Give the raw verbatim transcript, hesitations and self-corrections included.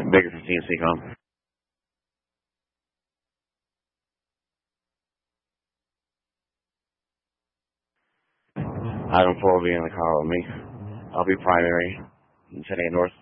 Bigger from T N C com. Item four will be in the car with me. I'll be primary. ten eight North.